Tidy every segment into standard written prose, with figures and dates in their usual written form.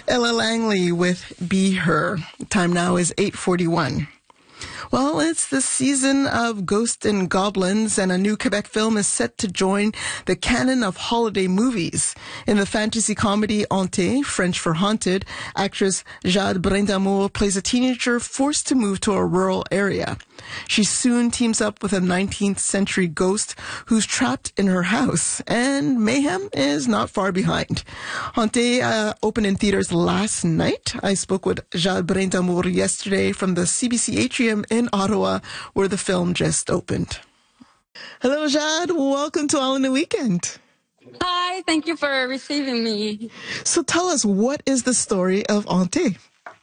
Ella Langley with Be Her. Time now is 8:41. Well, it's the season of Ghosts and Goblins, and a new Quebec film is set to join the canon of holiday movies. In the fantasy comedy Hantée, French for haunted, actress Jade Brindamour plays a teenager forced to move to a rural area. She soon teams up with a 19th century ghost who's trapped in her house, and mayhem is not far behind. Hantée opened in theaters last night. I spoke with Jade Brindamour yesterday from the CBC Atrium in Ottawa, where the film just opened. Hello, Jade. Welcome to All in the Weekend. Hi, thank you for receiving me. So tell us, what is the story of Hantée?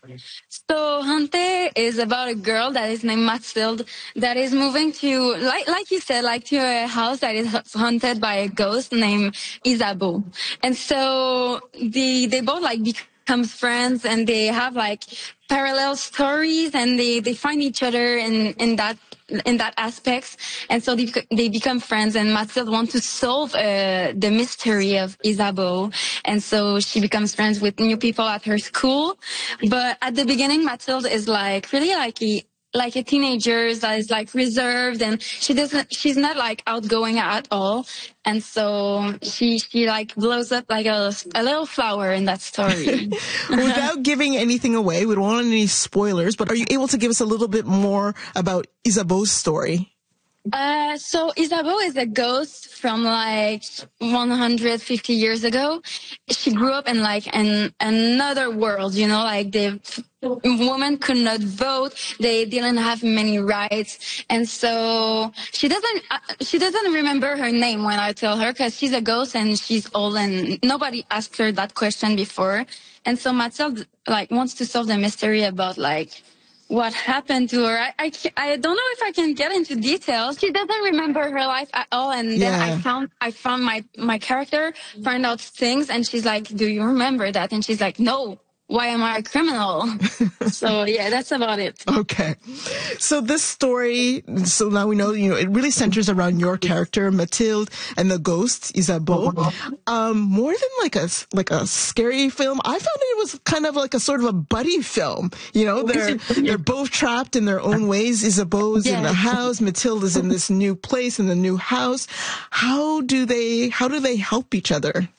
So Hantée is about a girl that is named Mathilde that is moving to, like you said, like to a house that is haunted by a ghost named Isabeau. And so they both become friends, and they have like parallel stories, and they find each other in that aspects. And so they become friends, and Mathilde wants to solve the mystery of Isabeau. And so she becomes friends with new people at her school. But at the beginning, Mathilde is really like a teenager that is like reserved, and she's not like outgoing at all. And so she like blows up like a little flower in that story. Without giving anything away, we don't want any spoilers, but are you able to give us a little bit more about Isabeau's story? So Isabeau is a ghost from like 150 years ago. She grew up in like another world, like the women could not vote. They didn't have many rights. And so she doesn't remember her name when I tell her, because she's a ghost and she's old and nobody asked her that question before. And so Mathilde wants to solve the mystery about what happened to her. I don't know if I can get into details. She doesn't remember her life at all. And then I found my character, find out things, and she's like, do you remember that? And she's like, no. Why am I a criminal? So yeah, that's about it. Okay. So this story, so now we know, it really centers around your character, Mathilde, and the ghost, Isabeau. More than like a scary film, I found it was kind of like a sort of a buddy film. They're both trapped in their own ways. Isabeau's in the house, Mathilde is in this new place, in the new house. How do they help each other?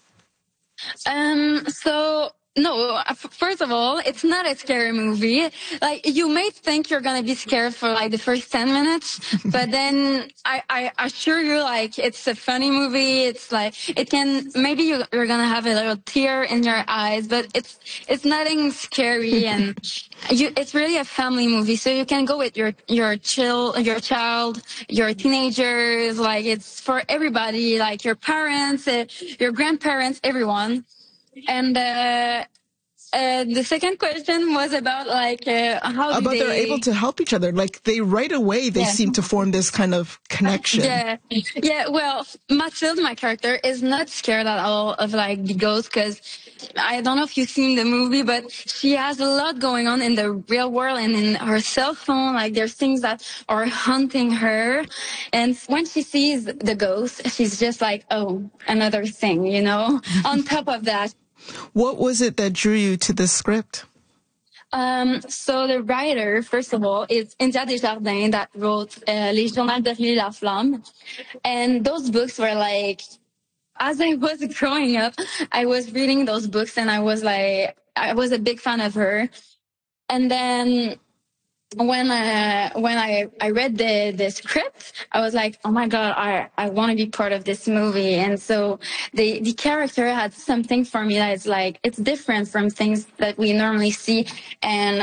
No, first of all, it's not a scary movie. You may think you're gonna be scared for the first 10 minutes, but then I assure you, it's a funny movie. It's maybe you're gonna have a little tear in your eyes, but it's nothing scary, and it's really a family movie. So you can go with your child, your teenagers. It's for everybody, your parents, your grandparents, everyone. And the second question was about how they're able to help each other. They right away seem to form this kind of connection. Yeah. Well, Mathilde, my character, is not scared at all of the ghost, because I don't know if you've seen the movie, but she has a lot going on in the real world and in her cell phone. There's things that are haunting her, and when she sees the ghost, she's just like, oh, another thing, on top of that. What was it that drew you to this script? So the writer, first of all, is India Desjardins, that wrote Les Journaux d'Aurélie Laflamme. And those books were as I was growing up, I was reading those books, and I was a big fan of her. And then when I read the script, I was like, oh my God, I want to be part of this movie. And so the character had something for me that is it's different from things that we normally see. And